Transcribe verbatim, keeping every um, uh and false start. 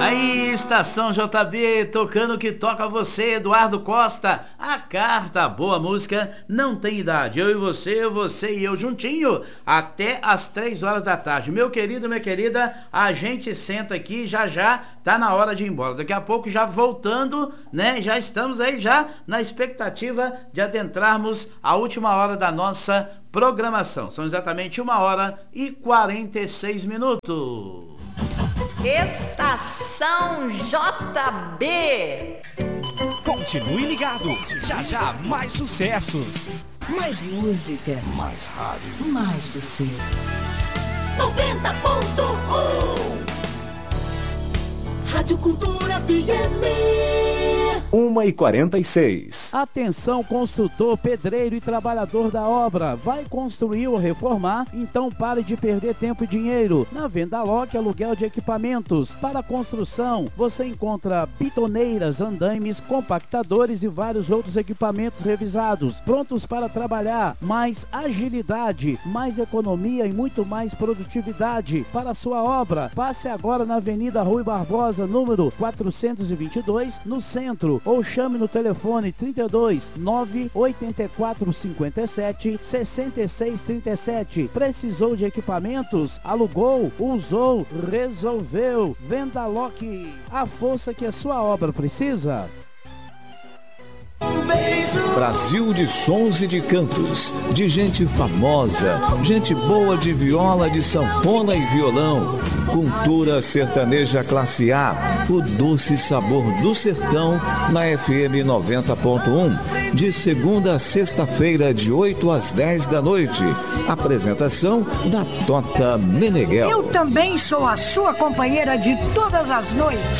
Aí, Estação J B, tocando o que toca você, Eduardo Costa. A carta, boa música, não tem idade. Eu e você, você e eu juntinho, até as três horas da tarde. Meu querido, minha querida, a gente senta aqui, já já tá na hora de ir embora. Daqui a pouco já voltando, né? Já estamos aí já na expectativa de adentrarmos a última hora da nossa programação. São exatamente uma hora e quarenta e seis minutos. Estação J B. Continue ligado, já já mais sucessos. Mais música. Mais rádio. Mais você. noventa ponto um Rádio Cultura F M. uma e quarenta e seis. Atenção, construtor, pedreiro e trabalhador da obra. Vai construir ou reformar? Então pare de perder tempo e dinheiro. Na Vendaloc, aluguel de equipamentos. Para construção, você encontra bitoneiras, andaimes, compactadores e vários outros equipamentos revisados, prontos para trabalhar. Mais agilidade, mais economia e muito mais produtividade para a sua obra. Passe agora na Avenida Rui Barbosa, número quatrocentos e vinte e dois, no centro, ou chame no telefone trinta e dois, nove oito quatro cinco sete, seis seis três sete. Precisou de equipamentos? Alugou, usou, resolveu. Vendaloc, a força que a sua obra precisa. Brasil de sons e de cantos, de gente famosa, gente boa de viola, de sanfona e violão. Cultura sertaneja classe A, o doce sabor do sertão, na F M noventa ponto um, de segunda a sexta-feira, de oito às dez da noite. Apresentação da Tota Meneghel. Eu também sou a sua companheira de todas as noites.